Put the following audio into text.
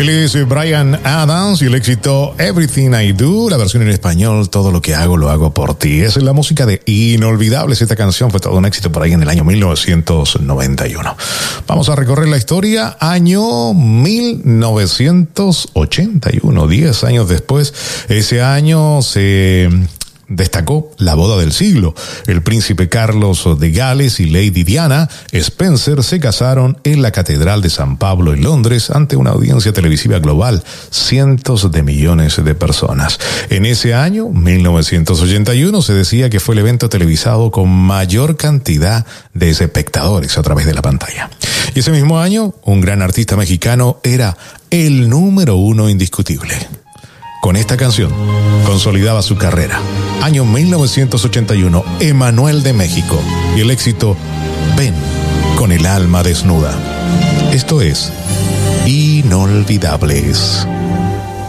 Él es Bryan Adams y el éxito Everything I Do, la versión en español, Todo lo que hago, lo hago por ti. Es la música de Inolvidables. Esta canción fue todo un éxito por ahí en el año 1991. Vamos a recorrer la historia. Año 1981, 10 años después. Ese año se destacó la boda del siglo. El príncipe Carlos de Gales y Lady Diana Spencer se casaron en la Catedral de San Pablo en Londres ante una audiencia televisiva global, cientos de millones de personas. En ese año, 1981, se decía que fue el evento televisado con mayor cantidad de espectadores a través de la pantalla. Y ese mismo año, un gran artista mexicano era el número uno indiscutible. Con esta canción consolidaba su carrera. Año 1981, Emanuel de México y el éxito Ven con el alma desnuda. Esto es Inolvidables.